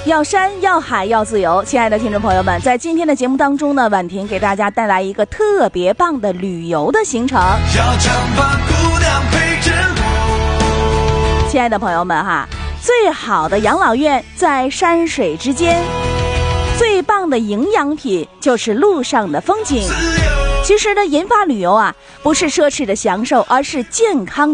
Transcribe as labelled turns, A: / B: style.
A: 要山要海要自由。亲爱的听众朋友们，在今天的节目当中呢，婉婷给大家带来一个特别棒的旅游的行程。
B: 要长发姑娘陪着我。
A: 亲爱的朋友们哈，最好的养老院在山水之间，最棒的营养品就是路上的风景。其实呢，银发旅游啊，不是奢侈的享受，而是健康